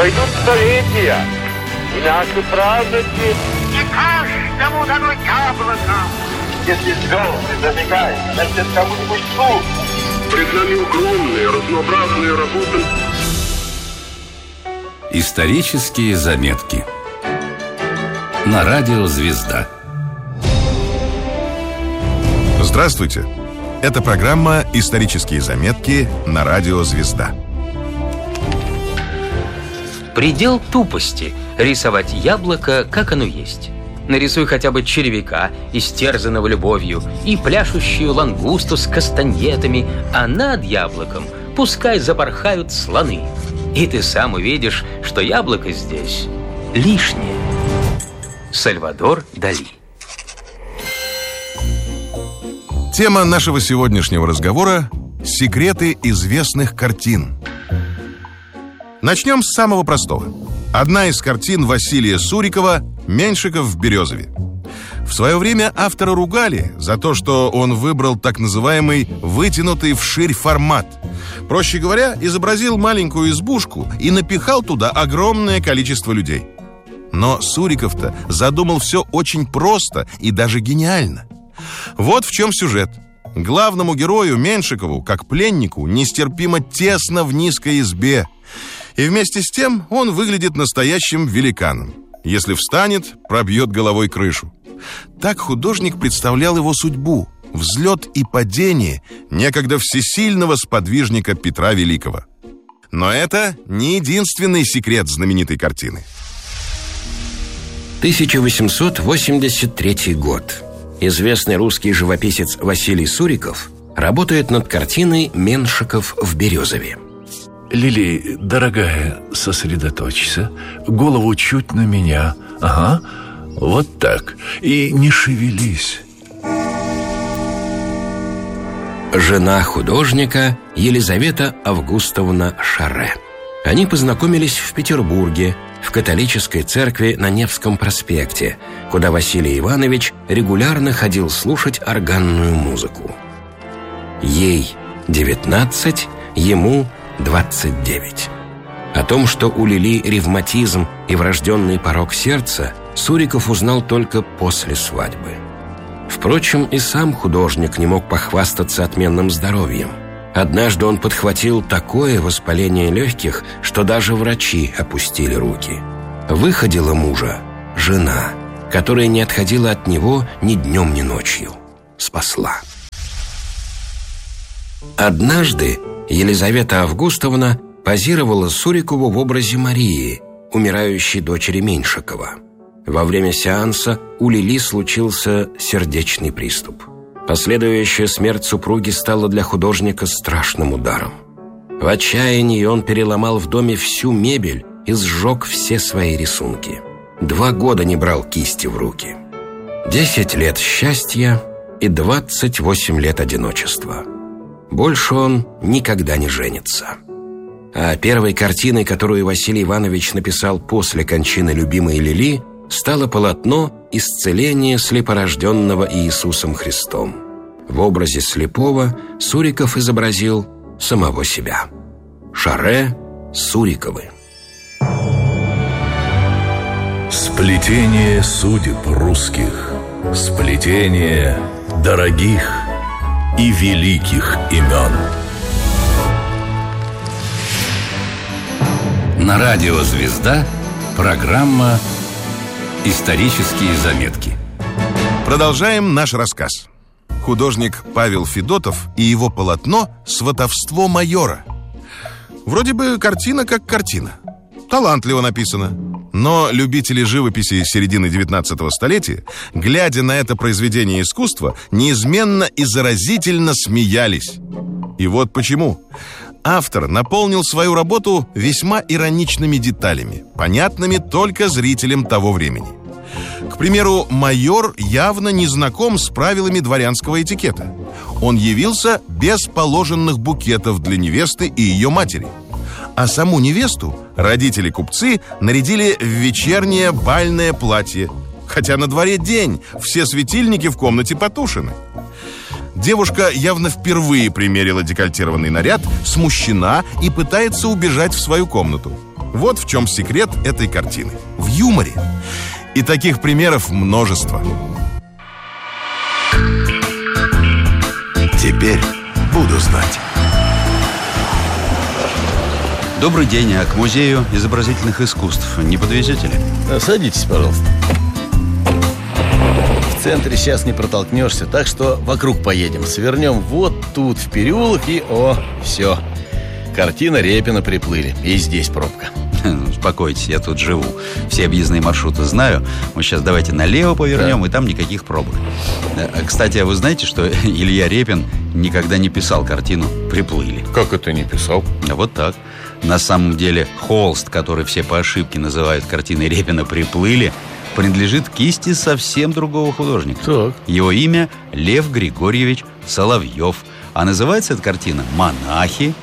Пройдут столетия, и наши праздники... Не каждому дано яблоко. Если звезды забегают, значит, кому-нибудь суд. Пред нами огромные, разнообразные работы. Исторические заметки на радио «Звезда». Здравствуйте! Это программа «Исторические заметки» на радио «Звезда». Предел тупости – рисовать яблоко, как оно есть. Нарисуй хотя бы червяка, истерзанного любовью, и пляшущую лангусту с кастаньетами, а над яблоком пускай запорхают слоны. И ты сам увидишь, что яблоко здесь лишнее. Сальвадор Дали. Тема нашего сегодняшнего разговора – секреты известных картин. Начнем с самого простого. Одна из картин Василия Сурикова «Меньшиков в Березове». В свое время автора ругали за то, что он выбрал так называемый вытянутый вширь формат. Проще говоря, изобразил маленькую избушку и напихал туда огромное количество людей. Но Суриков-то задумал все очень просто и даже гениально. Вот в чем сюжет. Главному герою Меньшикову, как пленнику, нестерпимо тесно в низкой избе. И вместе с тем он выглядит настоящим великаном. Если встанет, пробьет головой крышу. Так художник представлял его судьбу, взлет и падение некогда всесильного сподвижника Петра Великого. Но это не единственный секрет знаменитой картины. 1883 год. Известный русский живописец Василий Суриков работает над картиной «Меньшиков в Березове». Лили, дорогая, сосредоточься. Голову чуть на меня. Ага, вот так. И не шевелись. Жена художника Елизавета Августовна Шарре. Они познакомились в Петербурге, в католической церкви на Невском проспекте, куда Василий Иванович регулярно ходил слушать органную музыку. Ей 19, ему 29. О том, что у Лили ревматизм и врожденный порок сердца, Суриков узнал только после свадьбы. Впрочем, и сам художник не мог похвастаться отменным здоровьем. Однажды он подхватил такое воспаление легких, что даже врачи опустили руки. Выходила мужа жена, которая не отходила от него ни днем, ни ночью. Спасла. Однажды Елизавета Августовна позировала Сурикову в образе Марии, умирающей дочери Меньшикова. Во время сеанса у Лили случился сердечный приступ. Последующая смерть супруги стала для художника страшным ударом. В отчаянии он переломал в доме всю мебель и сжег все свои рисунки. 2 года не брал кисти в руки. 10 лет счастья и 28 лет одиночества. Больше он никогда не женится. А первой картиной, которую Василий Иванович написал после кончины любимой Лили, стало полотно «Исцеление слепорожденного Иисусом Христом». В образе слепого Суриков изобразил самого себя. Шарре, Суриковы. Сплетение судеб русских, сплетение дорогих и великих имен. На радио «Звезда» программа «Исторические заметки». Продолжаем наш рассказ. Художник Павел Федотов и его полотно «Сватовство майора». Вроде бы картина как картина. Талантливо написано. Но любители живописи середины 19 столетия, глядя на это произведение искусства, неизменно и заразительно смеялись. И вот почему. Автор наполнил свою работу весьма ироничными деталями, понятными только зрителям того времени. К примеру, майор явно не знаком с правилами дворянского этикета. Он явился без положенных букетов для невесты и ее матери. А саму невесту родители-купцы нарядили в вечернее бальное платье. Хотя на дворе день, все светильники в комнате потушены. Девушка явно впервые примерила декольтированный наряд, смущена и пытается убежать в свою комнату. Вот в чем секрет этой картины. В юморе. И таких примеров множество. Теперь буду знать. Добрый день, а к музею изобразительных искусств не подвезете ли? Садитесь, пожалуйста. В центре сейчас не протолкнешься, так что вокруг поедем. Свернем вот тут в переулок и... все. Картина Репина приплыли. И здесь пробка. Успокойтесь, я тут живу. Все объездные маршруты знаю. Мы сейчас давайте налево повернем, и там никаких пробок. Кстати, а вы знаете, что Илья Репин никогда не писал картину «Приплыли»? Как это не писал? Вот так. На самом деле холст, который все по ошибке называют картиной Репина «Приплыли», принадлежит кисти совсем другого художника. Так. Его имя Лев Григорьевич Соловьев. А называется эта картина «Монахи.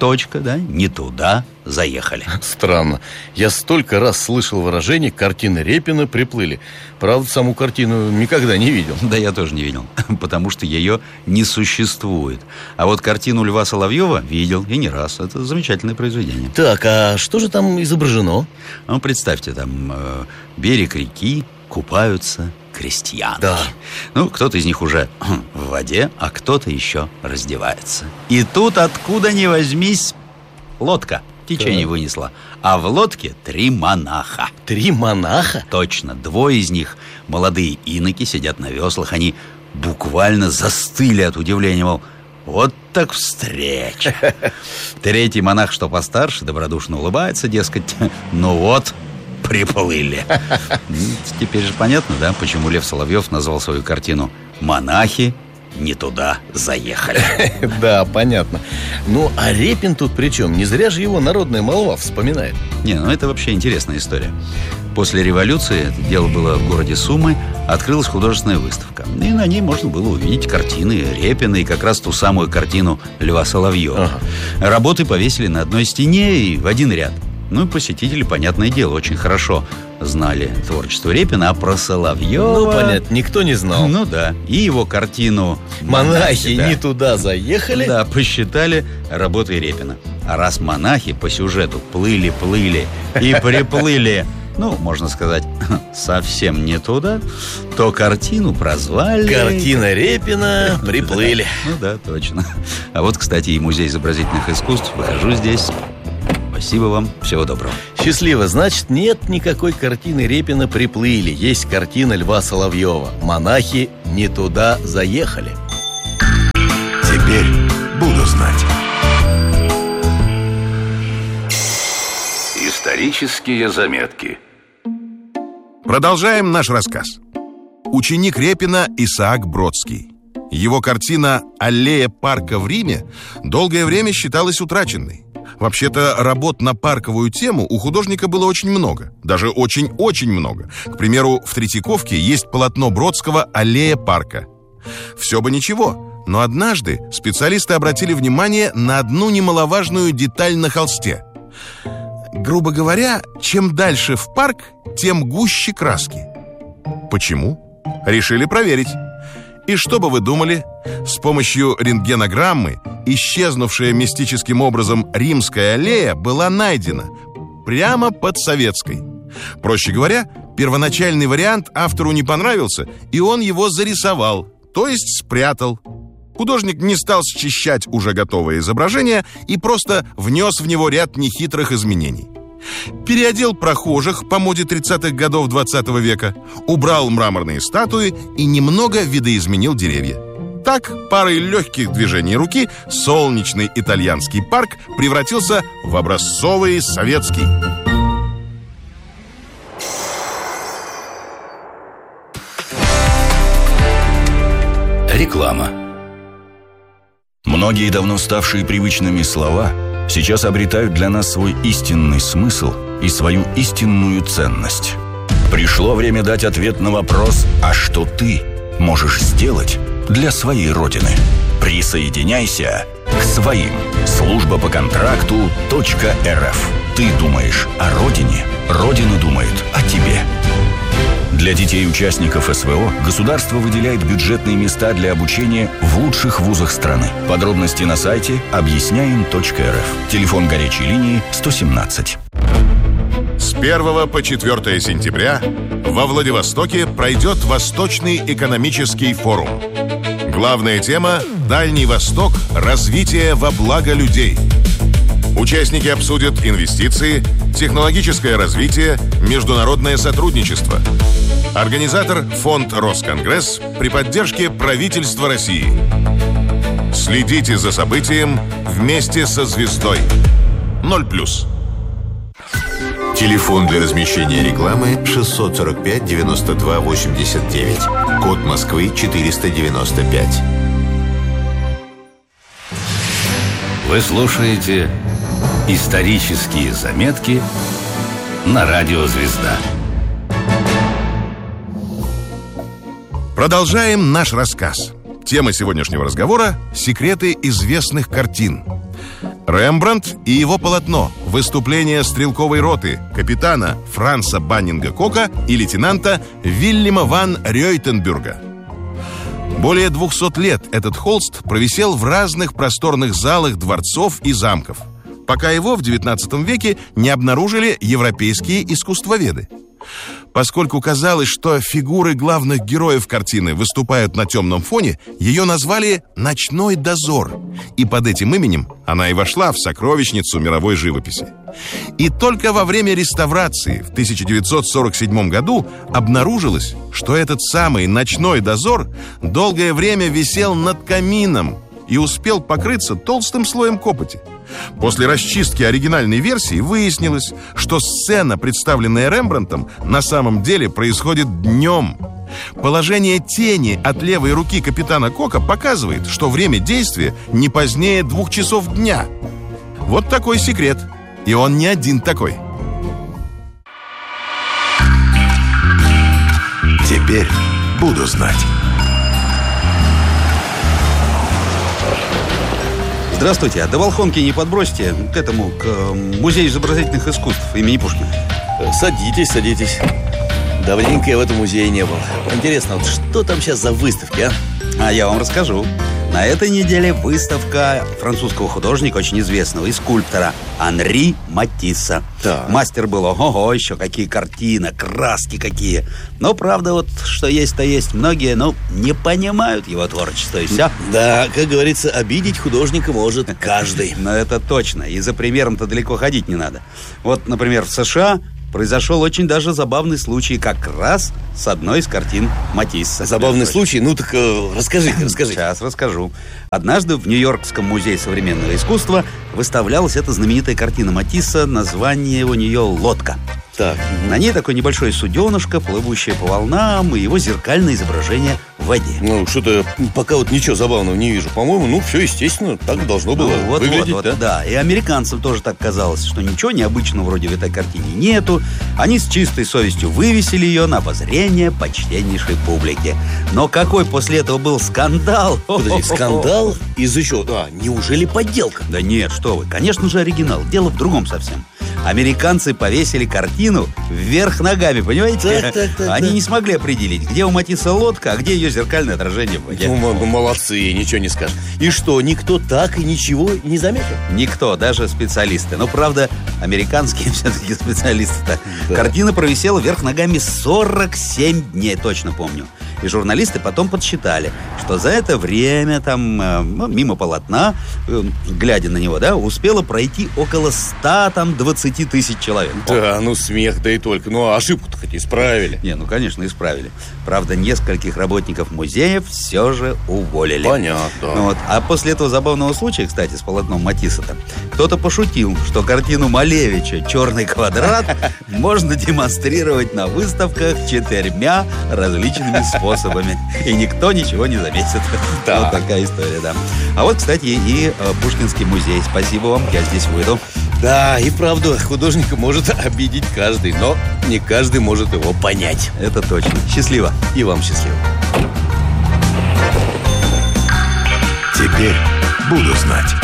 Не туда заехали». Странно. Я столько раз слышал выражение «картины Репина приплыли». Правда, саму картину никогда не видел. Да я тоже не видел, потому что ее не существует. А вот картину Льва Соловьева видел, и не раз. Это замечательное произведение. Так, а что же там изображено? Ну, представьте, там берег реки, купаются крестьянки. Да. Ну, кто-то из них уже в воде, а кто-то еще раздевается. И тут, откуда ни возьмись, лодка течение вынесла. А в лодке 3 монаха. 3 монаха? Точно. 2 из них молодые иноки сидят на веслах. Они буквально застыли от удивления, мол, вот так встреча. 3-й монах, что постарше, добродушно улыбается, дескать, ну вот, приплыли. Теперь же понятно, да, почему Лев Соловьев назвал свою картину «Монахи не туда заехали». Да, понятно. Ну, а Репин тут при чем? Не зря же его народная молва вспоминает. Не, ну это вообще интересная история. После революции, это дело было в городе Сумы, открылась художественная выставка. И на ней можно было увидеть картины Репина и как раз ту самую картину Льва Соловьева. Работы повесили на одной стене и в один ряд. Ну и посетители, понятное дело, очень хорошо знали творчество Репина, а про Соловьева... Ну, понятно, никто не знал. Ну да, и его картину «Монахи да, не туда заехали». Да, посчитали работой Репина. А раз монахи по сюжету плыли-плыли и приплыли, ну, можно сказать, совсем не туда, то картину прозвали... «Картина Репина приплыли». Ну да, точно. А вот, кстати, и музей изобразительных искусств. Выхожу здесь. Спасибо вам, всего доброго. Счастливо, значит, нет никакой картины Репина приплыли. Есть картина Льва Соловьева «Монахи не туда заехали». Теперь буду знать. Исторические заметки. Продолжаем наш рассказ. Ученик Репина Исаак Бродский. Его картина «Аллея парка в Риме» долгое время считалась утраченной. Вообще-то работ на парковую тему у художника было очень много. Даже очень-очень много. К примеру, в Третьяковке есть полотно Бродского «Аллея парка». Все бы ничего, но однажды специалисты обратили внимание на одну немаловажную деталь на холсте. Грубо говоря, чем дальше в парк, тем гуще краски. Почему? Решили проверить. И что бы вы думали? С помощью рентгенограммы исчезнувшая мистическим образом Римская аллея была найдена прямо под Советской. Проще говоря, первоначальный вариант автору не понравился, и он его зарисовал, то есть спрятал. Художник не стал счищать уже готовое изображение и просто внес в него ряд нехитрых изменений. Переодел прохожих по моде 30-х годов 20 века, убрал мраморные статуи и немного видоизменил деревья. Так, парой легких движений руки солнечный итальянский парк превратился в образцовый советский. Реклама. Многие давно ставшие привычными слова сейчас обретают для нас свой истинный смысл и свою истинную ценность. Пришло время дать ответ на вопрос: а что ты можешь сделать для своей Родины? Присоединяйся к своим. Служба по контракту .рф. Ты думаешь о Родине, Родина думает о тебе. Для детей-участников СВО государство выделяет бюджетные места для обучения в лучших вузах страны. Подробности на сайте объясняем.рф. Телефон горячей линии 117. С 1 по 4 сентября во Владивостоке пройдет Восточный экономический форум. Главная тема – Дальний Восток, развитие во благо людей. Участники обсудят инвестиции, технологическое развитие, международное сотрудничество. Организатор – Фонд Росконгресс при поддержке правительства России. Следите за событием вместе со звездой. 0+. Телефон для размещения рекламы 645 92 89. Код Москвы 495. Вы слушаете «Исторические заметки» на радио «Звезда». Продолжаем наш рассказ. Тема сегодняшнего разговора – секреты известных картин. Рембрандт и его полотно «Выступление стрелковой роты» капитана Франца Баннинга-Кока и лейтенанта Вильяма ван Рейтенбюрга. Более 200 лет этот холст провисел в разных просторных залах дворцов и замков, пока его в XIX веке не обнаружили европейские искусствоведы. Поскольку казалось, что фигуры главных героев картины выступают на темном фоне, ее назвали «Ночной дозор», и под этим именем она и вошла в сокровищницу мировой живописи. И только во время реставрации в 1947 году обнаружилось, что этот самый «Ночной дозор» долгое время висел над камином и успел покрыться толстым слоем копоти. После расчистки оригинальной версии выяснилось, что сцена, представленная Рембрандтом, на самом деле происходит днем. Положение тени от левой руки капитана Кока показывает, что время действия не позднее 2 часов дня. Вот такой секрет. И он не один такой. Теперь буду знать. Здравствуйте, а до Волхонки не подбросите к этому, к Музею изобразительных искусств имени Пушкина? Садитесь, садитесь. Давненько я в этом музее не был. Интересно, вот что там сейчас за выставки, а? А я вам расскажу. На этой неделе выставка французского художника, очень известного, и скульптора Анри Матисса. Да. Мастер был, ого, еще какие картины, краски какие. Но, правда, вот что есть, то есть. Многие, не понимают его творчество, и все. Да, как говорится, обидеть художника может каждый. Но это точно, и за примером-то далеко ходить не надо. Вот, например, в США произошел очень даже забавный случай как раз с одной из картин Матисса. Забавный случай? Ну так расскажите. Сейчас расскажу. Однажды в Нью-Йоркском музее современного искусства выставлялась эта знаменитая картина Матисса. Название у нее «Лодка». Так. На ней такое небольшое суденышко, плывущее по волнам, и его зеркальное изображение в воде. Ну, что-то пока вот ничего забавного не вижу. По-моему, все естественно, так должно было выглядеть, да? Да, и американцам тоже так казалось, что ничего необычного вроде в этой картине нету. Они с чистой совестью вывесили ее на обозрение почтеннейшей публики. Но какой после этого был скандал! Подожди, скандал? Из-за чего? Неужели подделка? Да нет, что вы, конечно же оригинал. Дело в другом совсем. Американцы повесили картину вверх ногами, понимаете? Так. Они не смогли определить, где у Матисса лодка, а где ее зеркальное отражение в воде. Ну, молодцы, ничего не скажешь. И что, никто так и ничего не заметил? Никто, даже специалисты. Но, правда, американские все-таки специалисты-то. Да. Картина провисела вверх ногами 47 дней, точно помню. И журналисты потом подсчитали, что за это время мимо полотна, глядя на него, успело пройти около 120 тысяч человек. Да, смех, да и только. А ошибку-то хоть исправили. Конечно, исправили. Правда, нескольких работников музея все же уволили. Понятно. А после этого забавного случая, кстати, с полотном Матисса-то, кто-то пошутил, что картину Малевича «Черный квадрат» можно демонстрировать на выставках 4 различными способами. И никто ничего не заметит. Да. Вот такая история, да. А вот, кстати, и Пушкинский музей. Спасибо вам, я здесь выйду. Да, и правда, художника может обидеть каждый, но не каждый может его понять. Это точно. Счастливо. И вам счастливо. Теперь буду знать.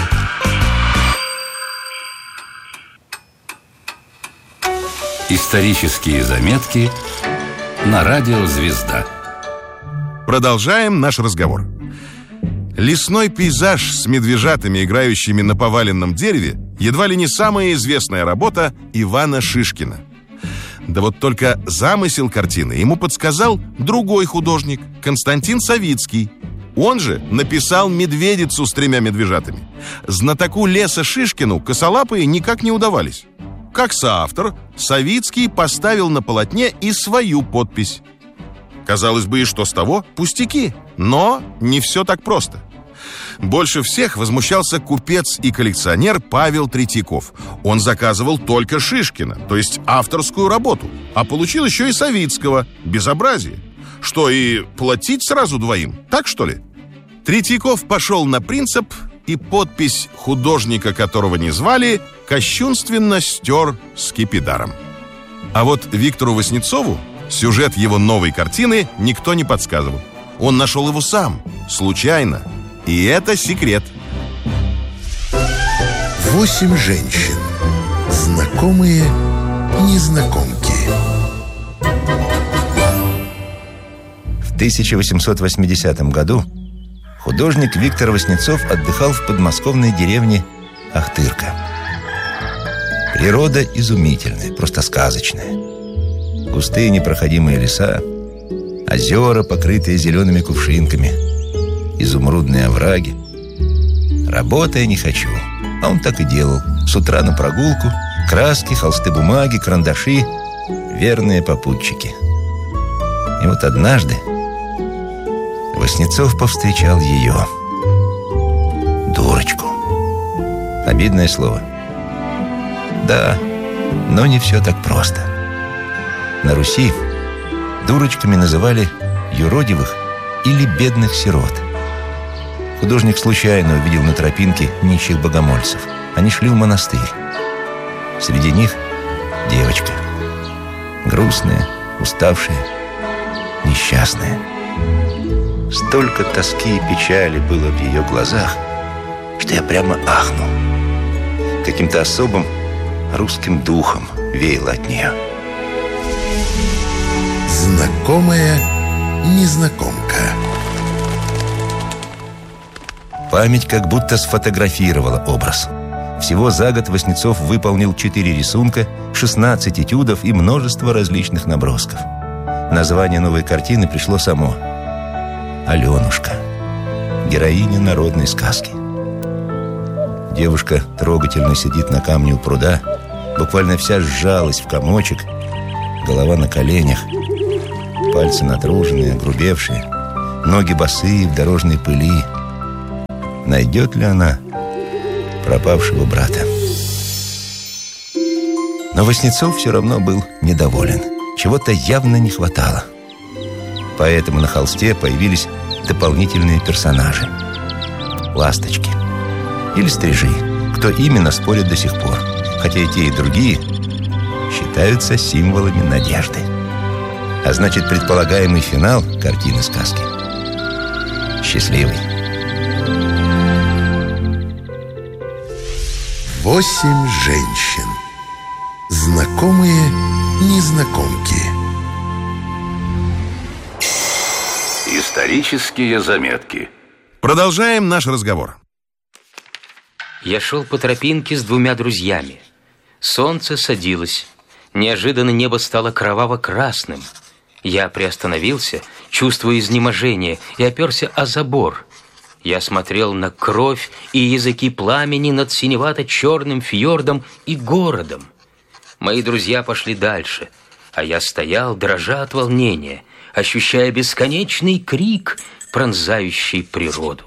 Исторические заметки на радио «Звезда». Продолжаем наш разговор. Лесной пейзаж с медвежатами, играющими на поваленном дереве, Едва ли не самая известная работа Ивана Шишкина. Да вот только замысел картины ему подсказал другой художник, Константин Савицкий. Он же написал «Медведицу с 3 медвежатами». Знатоку леса Шишкину косолапые никак не удавались. Как соавтор, Савицкий поставил на полотне и свою подпись. Казалось бы, и что с того? Пустяки. Но не все так просто. Больше всех возмущался купец и коллекционер Павел Третьяков. Он заказывал только Шишкина, то есть авторскую работу, а получил еще и Савицкого. Безобразие. Что, и платить сразу двоим? Так, что ли? Третьяков пошел на принцип и подпись художника, которого не звали, кощунственно стер скипидаром. А вот Виктору Васнецову сюжет его новой картины никто не подсказывал. Он нашел его сам, случайно. И это секрет. 8 женщин. Знакомые незнакомки. В 1880 году художник Виктор Васнецов отдыхал в подмосковной деревне Ахтырка. Природа изумительная, просто сказочная. Густые непроходимые леса, озера, покрытые зелеными кувшинками, изумрудные овраги. Работая не хочу, а он так и делал. С утра на прогулку, краски, холсты бумаги, карандаши, верные попутчики. И вот однажды Васнецов повстречал ее, дурочку. Обидное слово. Да, но не все так просто. На Руси дурочками называли юродивых или бедных сирот. Художник случайно увидел на тропинке нищих богомольцев. Они шли в монастырь. Среди них девочка. Грустная, уставшая, несчастная. Столько тоски и печали было в ее глазах, что я прямо ахнул. Каким-то особым русским духом веяло от нее. Знакомая незнакомка. Память как будто сфотографировала образ. Всего за год Васнецов выполнил 4 рисунка, 16 этюдов и множество различных набросков. Название новой картины пришло само. «Аленушка», героиня народной сказки. Девушка трогательно сидит на камне у пруда, буквально вся сжалась в комочек, голова на коленях, пальцы натруженные, огрубевшие, ноги босые в дорожной пыли. Найдет ли она пропавшего брата? Но Васнецов все равно был недоволен. Чего-то явно не хватало. Поэтому на холсте появились дополнительные персонажи. Ласточки или стрижи. Кто именно, спорят до сих пор. Хотя и те, и другие считаются символами надежды. А значит, предполагаемый финал картины сказки счастливый. 8 женщин. Знакомые незнакомки. Исторические заметки. Продолжаем наш разговор. Я шел по тропинке с 2 друзьями. Солнце садилось. Неожиданно небо стало кроваво-красным. Я приостановился, чувствуя изнеможение, и оперся о забор. Я смотрел на кровь и языки пламени над синевато-черным фьордом и городом. Мои друзья пошли дальше, а я стоял, дрожа от волнения, ощущая бесконечный крик, пронзающий природу.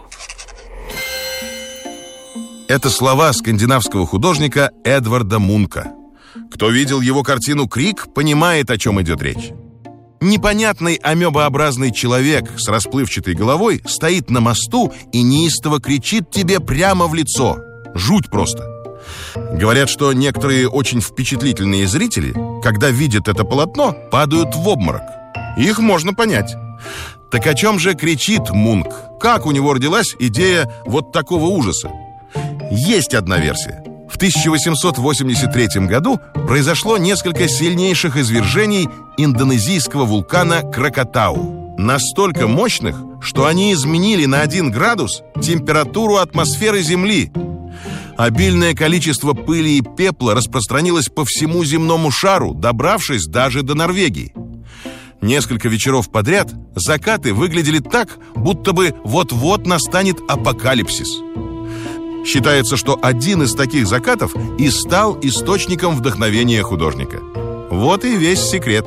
Это слова скандинавского художника Эдварда Мунка. Кто видел его картину «Крик», понимает, о чем идет речь. Непонятный амебообразный человек с расплывчатой головой стоит на мосту и неистово кричит тебе прямо в лицо. Жуть просто. Говорят, что некоторые очень впечатлительные зрители, когда видят это полотно, падают в обморок. Их можно понять. Так о чем же кричит Мунк? Как у него родилась идея вот такого ужаса? Есть одна версия. В 1883 году произошло несколько сильнейших извержений индонезийского вулкана Кракатау. Настолько мощных, что они изменили на 1 градус температуру атмосферы Земли. Обильное количество пыли и пепла распространилось по всему земному шару, добравшись даже до Норвегии. Несколько вечеров подряд закаты выглядели так, будто бы вот-вот настанет апокалипсис. Считается, что один из таких закатов и стал источником вдохновения художника. Вот и весь секрет.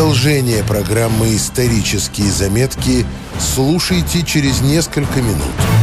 Продолжение программы «Исторические заметки» слушайте через несколько минут.